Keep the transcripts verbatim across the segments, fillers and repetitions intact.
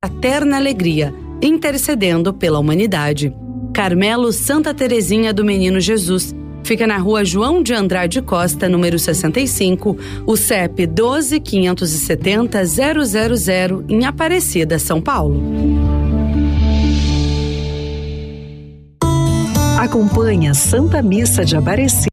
Eterna alegria, intercedendo pela humanidade. Carmelo Santa Terezinha do Menino Jesus. Fica na rua João de Andrade Costa, número sessenta e cinco, o C E P doze, quinhentos e setenta, zero zero zero, em Aparecida, São Paulo. Acompanhe a Santa Missa de Aparecida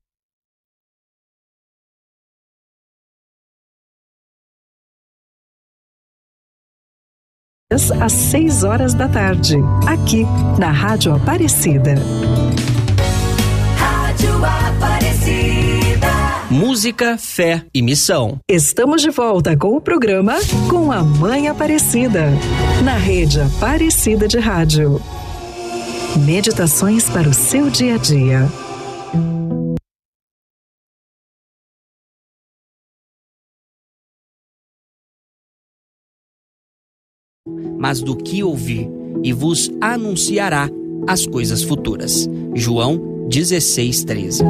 às seis horas da tarde, aqui na Rádio Aparecida. Rádio Aparecida. Música, fé e missão. Estamos de volta com o programa Com a Mãe Aparecida, na Rede Aparecida de Rádio. Meditações para o seu dia a dia. Mas do que ouvir, e vos anunciará as coisas futuras. João dezesseis, treze.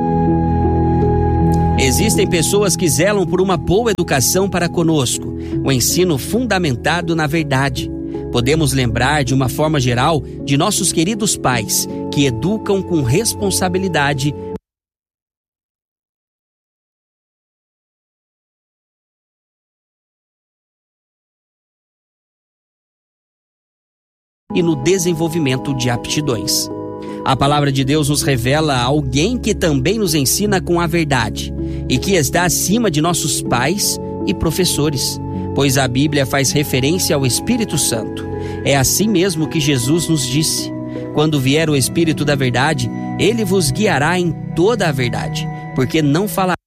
Existem pessoas que zelam por uma boa educação para conosco, o ensino fundamentado na verdade. Podemos lembrar, de uma forma geral, de nossos queridos pais, que educam com responsabilidade e no desenvolvimento de aptidões. A palavra de Deus nos revela alguém que também nos ensina com a verdade e que está acima de nossos pais e professores, pois a Bíblia faz referência ao Espírito Santo. É assim mesmo que Jesus nos disse: quando vier o Espírito da verdade, ele vos guiará em toda a verdade, porque não falará